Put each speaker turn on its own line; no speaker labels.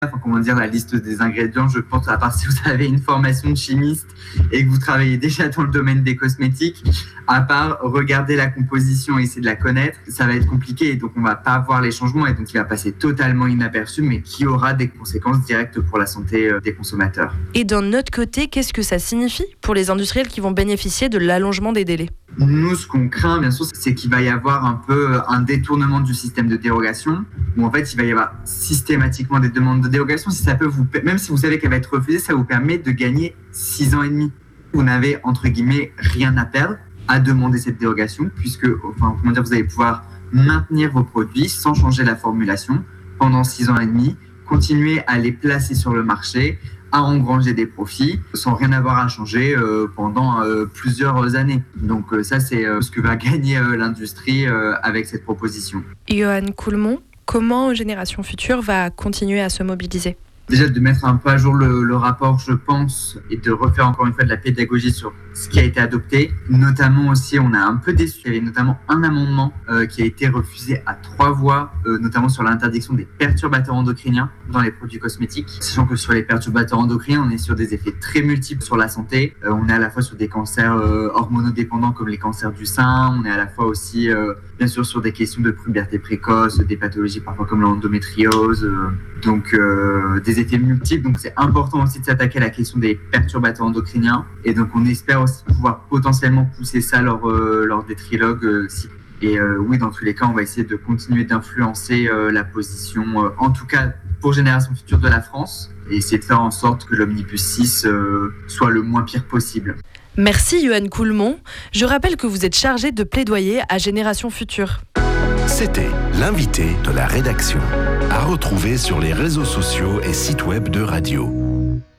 enfin, comment dire, la liste des ingrédients, je pense, à part si vous avez une formation de chimiste et que vous travaillez déjà dans le domaine des cosmétiques, à part regarder la composition et essayer de la connaître, ça va être compliqué et donc on va pas voir les changements et donc il va passer totalement inaperçu, mais qui aura des conséquences directes pour la santé des consommateurs.
Et d'un autre côté, qu'est-ce que ça signifie pour les industriels qui vont bénéficier de l'allongement des délais ?
Nous, ce qu'on craint, bien sûr, c'est qu'il va y avoir un peu un détournement du système de dérogation, où en fait, il va y avoir systématiquement des demandes de dérogation. Si ça peut même si vous savez qu'elle va être refusée, ça vous permet de gagner 6 ans et demi. Vous n'avez, entre guillemets, rien à perdre à demander cette dérogation, puisque, enfin, comment dire, vous allez pouvoir maintenir vos produits sans changer la formulation pendant 6 ans et demi, continuer à les placer sur le marché, à engranger des profits sans rien avoir à changer pendant plusieurs années. Donc ça, c'est ce que va gagner l'industrie avec cette proposition.
Johan Coulmont, comment Génération Future va continuer à se mobiliser ?
Déjà de mettre un peu à jour le rapport, je pense, et de refaire encore une fois de la pédagogie sur ce qui a été adopté. Notamment aussi, on a un peu déçu. Il y avait notamment un amendement qui a été refusé à 3 voix, notamment sur l'interdiction des perturbateurs endocriniens dans les produits cosmétiques. Sachant que sur les perturbateurs endocriniens, on est sur des effets très multiples sur la santé. On est à la fois sur des cancers hormonodépendants comme les cancers du sein. On est à la fois aussi, bien sûr, sur des questions de puberté précoce, des pathologies parfois comme l'endométriose. Donc, des effets multiples. Donc, c'est important aussi de s'attaquer à la question des perturbateurs endocriniens. Et donc, on espère aussi pouvoir potentiellement pousser ça lors des trilogues. Et oui, dans tous les cas, on va essayer de continuer d'influencer la position, en tout cas pour Génération Future de la France, et essayer de faire en sorte que l'Omnibus 6 soit le moins pire possible.
Merci Johan Coulmont. Je rappelle que vous êtes chargé de plaidoyer à Génération Future.
C'était l'invité de la rédaction, à retrouver sur les réseaux sociaux et sites web de Radio.